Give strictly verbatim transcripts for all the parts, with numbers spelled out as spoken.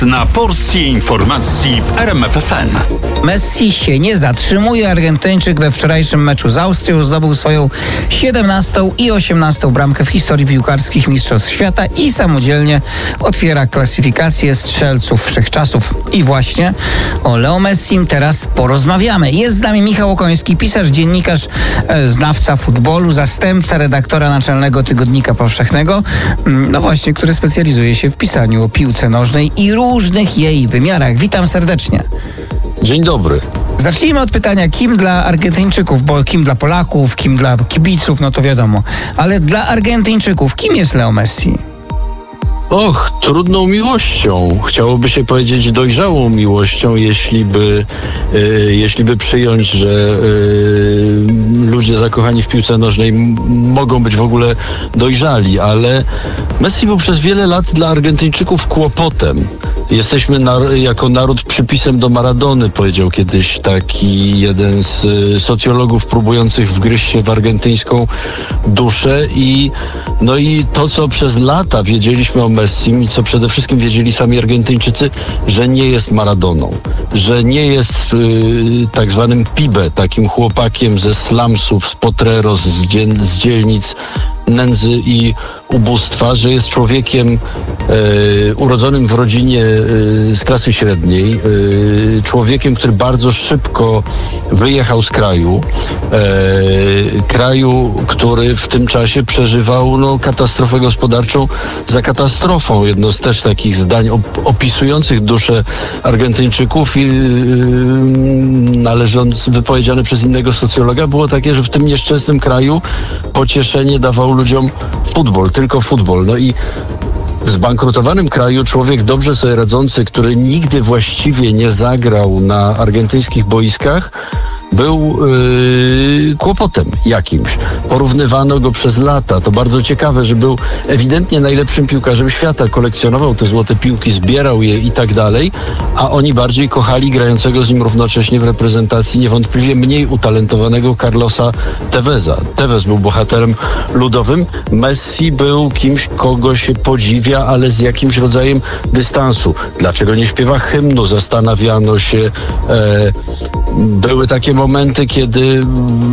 Na porcję informacji w R M F F M. Messi się nie zatrzymuje. Argentyńczyk we wczorajszym meczu z Austrią zdobył swoją siedemnastą i osiemnastą bramkę w historii piłkarskich Mistrzostw Świata i samodzielnie otwiera klasyfikację strzelców wszechczasów. I właśnie o Leo Messim teraz porozmawiamy. Jest z nami Michał Okoński, pisarz, dziennikarz, e, znawca futbolu, zastępca redaktora naczelnego Tygodnika Powszechnego, no właśnie, który specjalizuje się w pisaniu o piłce nożnej i różnych jej wymiarach. Witam serdecznie. Dzień dobry. Zacznijmy od pytania, kim dla Argentyńczyków, bo kim dla Polaków, kim dla kibiców, no to wiadomo. Ale dla Argentyńczyków, kim jest Leo Messi? Och, trudną miłością. Chciałoby się powiedzieć dojrzałą miłością, jeśli by, yy, jeśli by przyjąć, że yy, ludzie zakochani w piłce nożnej m- mogą być w ogóle dojrzali, ale Messi był przez wiele lat dla Argentyńczyków kłopotem. Jesteśmy nar- jako naród przypisem do Maradony, powiedział kiedyś taki jeden z y, socjologów próbujących wgryźć się w argentyńską duszę i no i to, co przez lata wiedzieliśmy o Messim i co przede wszystkim wiedzieli sami Argentyńczycy, że nie jest Maradoną, że nie jest y, tak zwanym pibe, takim chłopakiem ze slumsów, z Potreros, z, dzien- z dzielnic nędzy i ubóstwa, że jest człowiekiem e, urodzonym w rodzinie e, z klasy średniej, e, człowiekiem, który bardzo szybko wyjechał z kraju, e, kraju, który w tym czasie przeżywał no, katastrofę gospodarczą za katastrofą. Jedno z też takich zdań op- opisujących duszę Argentyńczyków i e, należąc, wypowiedziane przez innego socjologa było takie, że w tym nieszczęsnym kraju pocieszenie dawał ludziom futbol, tylko futbol. No i w zbankrutowanym kraju człowiek dobrze sobie radzący, który nigdy właściwie nie zagrał na argentyńskich boiskach, był yy, kłopotem jakimś. Porównywano go przez lata. To bardzo ciekawe, że był ewidentnie najlepszym piłkarzem świata. Kolekcjonował te złote piłki, zbierał je i tak dalej, a oni bardziej kochali grającego z nim równocześnie w reprezentacji niewątpliwie mniej utalentowanego Carlosa Teveza. Tevez był bohaterem ludowym. Messi był kimś, kogo się podziwia, ale z jakimś rodzajem dystansu. Dlaczego nie śpiewa hymnu? Zastanawiano się. E, były takie momenty, kiedy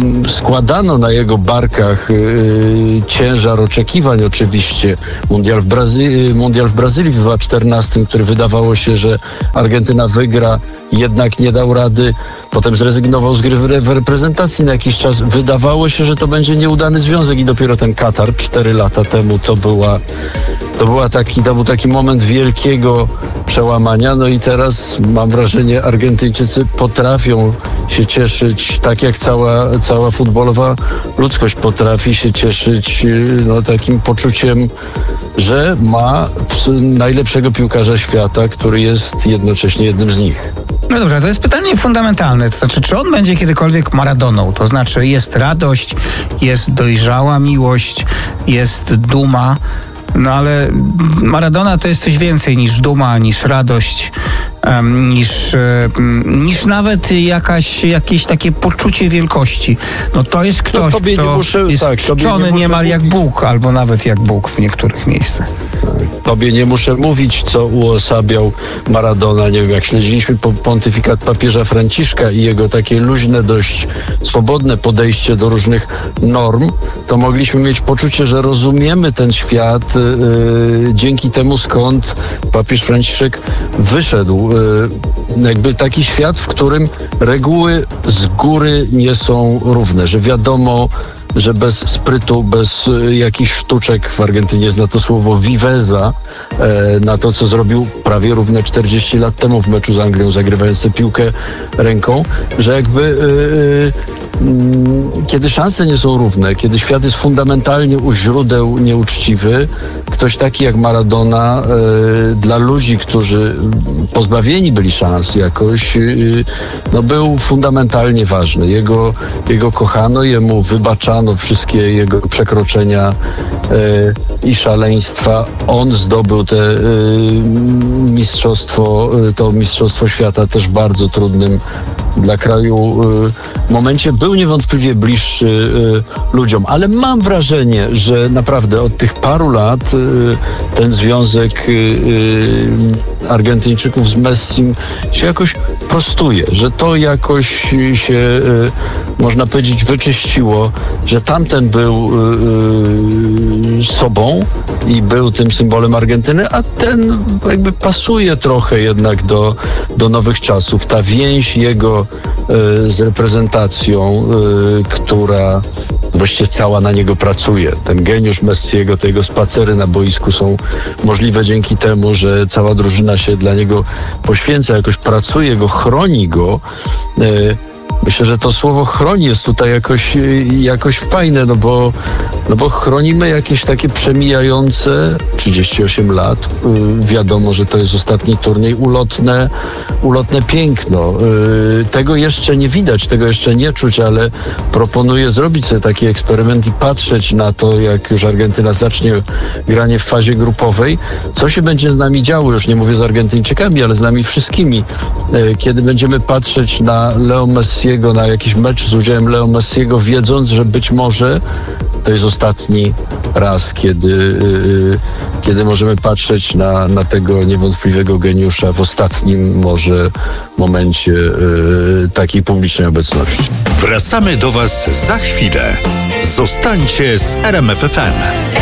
składano na jego barkach yy, ciężar oczekiwań oczywiście. Mundial w, Brazy- mundial w Brazylii w dwa tysiące czternastym, który wydawało się, że Argentyna wygra, jednak nie dał rady. Potem zrezygnował z gry w, re- w reprezentacji na jakiś czas. Wydawało się, że to będzie nieudany związek i dopiero ten Katar cztery lata temu to była to, była taki, to był taki moment wielkiego przełamania. No i teraz mam wrażenie, Argentyńczycy potrafią się cieszyć, tak jak cała, cała futbolowa ludzkość potrafi się cieszyć no, takim poczuciem, że ma najlepszego piłkarza świata, który jest jednocześnie jednym z nich. No dobrze, to jest pytanie fundamentalne. To znaczy, czy on będzie kiedykolwiek Maradoną? To znaczy, jest radość, jest dojrzała miłość, jest duma. No ale Maradona to jest coś więcej niż duma, niż radość, um, niż, um, niż nawet jakaś, jakieś takie poczucie wielkości. No to jest ktoś, no, kto muszę, jest tak, czczony nie niemal jak Bóg, albo nawet jak Bóg w niektórych miejscach. Tobie nie muszę mówić, co uosabiał Maradona. Nie wiem, jak śledziliśmy pontyfikat papieża Franciszka i jego takie luźne, dość swobodne podejście do różnych norm, to mogliśmy mieć poczucie, że rozumiemy ten świat yy, dzięki temu, skąd papież Franciszek wyszedł. Yy, jakby taki świat, w którym reguły z góry nie są równe, że wiadomo, że bez sprytu, bez y, jakichś sztuczek, w Argentynie zna to słowo viveza, e, na to, co zrobił prawie równe czterdzieści lat temu w meczu z Anglią, zagrywając tę piłkę ręką, że jakby y, y, kiedy szanse nie są równe, kiedy świat jest fundamentalnie u źródeł nieuczciwy, ktoś taki jak Maradona y, dla ludzi, którzy pozbawieni byli szans jakoś, y, no był fundamentalnie ważny. Jego, jego kochano, jemu wybaczano wszystkie jego przekroczenia e, i szaleństwa. On zdobył te e, mistrzostwo, to mistrzostwo świata też w bardzo trudnym dla kraju e, momencie. Był niewątpliwie bliższy e, ludziom, ale mam wrażenie, że naprawdę od tych paru lat e, ten związek e, Argentyńczyków z Messim się jakoś prostuje, że to jakoś się, y, można powiedzieć, wyczyściło, że tamten był y, y, sobą i był tym symbolem Argentyny, a ten jakby pasuje trochę jednak do, do nowych czasów. Ta więź jego y, z reprezentacją, y, która właściwie cała na niego pracuje. Ten geniusz Messiego, te jego spacery na boisku są możliwe dzięki temu, że cała drużyna się dla niego poświęca, jakoś pracuje go, chroni go. Myślę, że to słowo chroni jest tutaj jakoś, jakoś fajne, no bo, no bo chronimy jakieś takie przemijające trzydzieści osiem lat. Wiadomo, że to jest ostatni turniej, ulotne, ulotne piękno. Tego jeszcze nie widać, tego jeszcze nie czuć, ale proponuję zrobić sobie taki eksperyment i patrzeć na to, jak już Argentyna zacznie granie w fazie grupowej, co się będzie z nami działo, już nie mówię z Argentyńczykami, ale z nami wszystkimi, kiedy będziemy patrzeć na Leo Messi, na jakiś mecz z udziałem Leo Messiego, wiedząc, że być może to jest ostatni raz, kiedy, yy, kiedy możemy patrzeć na, na tego niewątpliwego geniusza w ostatnim może momencie yy, takiej publicznej obecności. Wracamy do Was za chwilę. Zostańcie z R M F F M.